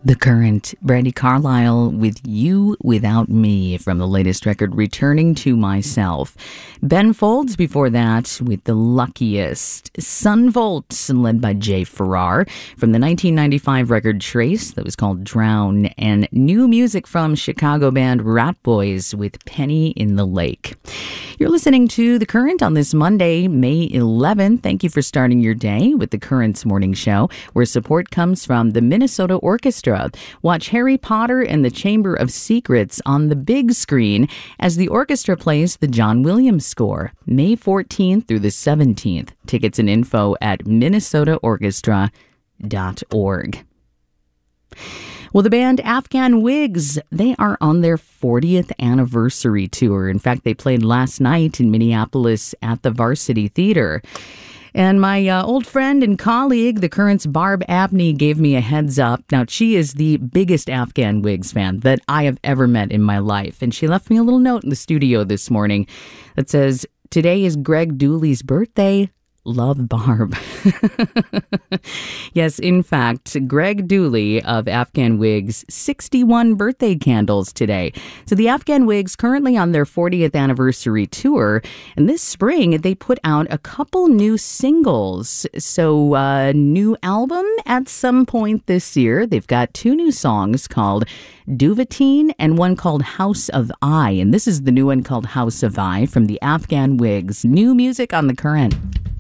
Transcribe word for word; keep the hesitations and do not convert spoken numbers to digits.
The Current, Brandi Carlile with You Without Me from the latest record, Returning to Myself. Ben Folds before that with The Luckiest. Sun Volt, led by Jay Farrar, from the nineteen ninety-five record Trace that was called Drown. And new music from Chicago band Rat Boys with Penny in the Lake. You're listening to The Current on this Monday, May eleventh. Thank you for starting your day with The Current's morning show, where support comes from the Minnesota Orchestra. Watch Harry Potter and the Chamber of Secrets on the big screen as the orchestra plays the John Williams score, May fourteenth through the seventeenth. Tickets and info at minnesota orchestra dot org. Well, the band Afghan Wigs, they are on their fortieth anniversary tour. In fact, they played last night in Minneapolis at the Varsity Theater. And my uh, old friend and colleague, The Current's Barb Abney, gave me a heads up. Now, she is the biggest Afghan Wigs fan that I have ever met in my life. And she left me a little note in the studio this morning that says, "Today is Greg Dooley's birthday. Love, Barb." Yes, in fact, Greg Dooley of Afghan Wigs, sixty-one birthday candles today. So the Afghan Wigs currently on their fortieth anniversary tour, and this spring they put out a couple new singles. So a uh, new album at some point this year. They've got two new songs called Duvetine and one called House of I. And this is the new one called House of I from the Afghan Wigs. New music on The Current.